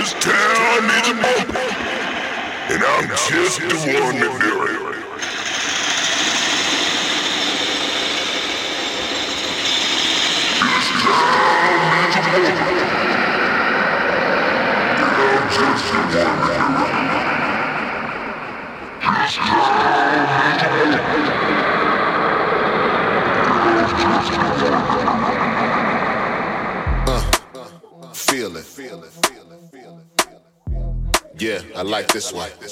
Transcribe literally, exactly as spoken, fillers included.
town needs a bump, and I'm just the one to do it. This town needs a bump, and I'm just the one to do it. This town needs a bump, and I'm just the one to do it. Feel it. Yeah, I like this one.